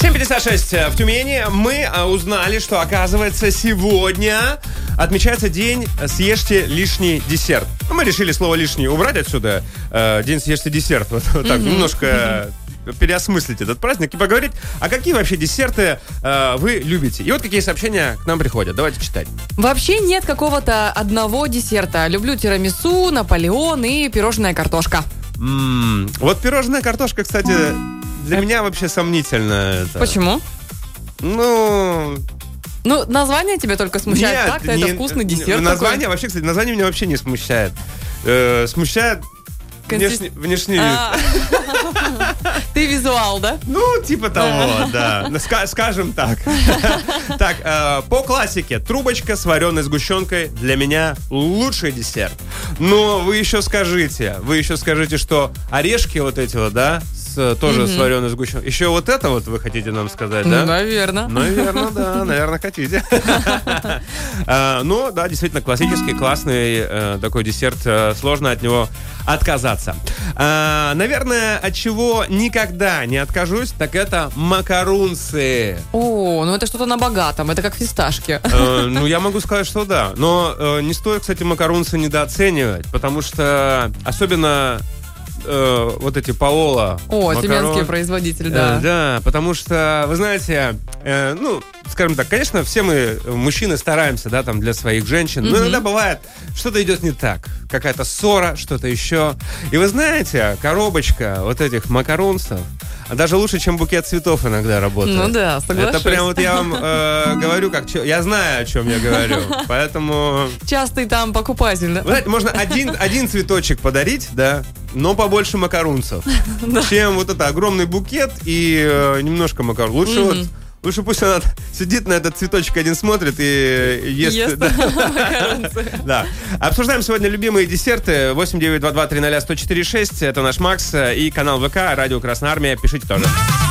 7:56 в Тюмени. Мы узнали, что, оказывается, сегодня отмечается день «Съешьте лишний десерт». Мы решили слово «лишний» убрать отсюда. День «Съешьте десерт». Вот так, немножко переосмыслить этот праздник и поговорить, а какие вообще десерты вы любите. И вот какие сообщения к нам приходят. Давайте читать. Вообще нет какого-то одного десерта. Люблю тирамису, Наполеон и пирожная картошка. Вот пирожная картошка, кстати, для меня вообще сомнительно. Почему? Ну, название тебя только смущает. Нет, Так-то это вкусный десерт. Название такой. вообще, кстати, название меня вообще не смущает. Смущает внешний вид. Ты визуал, да? Ну, типа того, да. Скажем так. Так, по классике. Трубочка с вареной сгущенкой для меня лучший десерт. Но вы еще скажите, что орешки вот эти вот, да, тоже с вареной сгущенкой. Еще вот это вот вы хотите нам сказать, да? Наверное. Наверное, да, наверное, хотите. Ну, да, действительно, классический, классный такой десерт. Сложно от него отказаться. Наверное, от чего никогда не откажусь, так это макарунсы. О, это что-то на богатом. Это как фисташки. Я могу сказать, что да. Но не стоит, кстати, макарунсы недооценивать, потому что особенно вот эти Паоло. Тюменский производитель, да. Да, потому что, вы знаете, скажем так, конечно, все мы, мужчины, стараемся, да, там, для своих женщин, но иногда бывает, что-то идет не так. Какая-то ссора, что-то еще. И вы знаете, коробочка вот этих макарунсов, даже лучше, чем букет цветов иногда работает. Ну да, соглашусь. Это прям вот я вам говорю, я знаю, о чем я говорю, поэтому... Частый там покупатель, да? Вы знаете, можно один цветочек подарить, да, но побольше макарунцев, чем вот это огромный букет и немножко макарон. Лучше пусть она сидит на этот цветочек один, смотрит и ест макарунцы. Да. Обсуждаем сегодня любимые десерты. 8-922-300-1046. Это наш Макс и канал ВК Радио Красная Армия. Пишите тоже.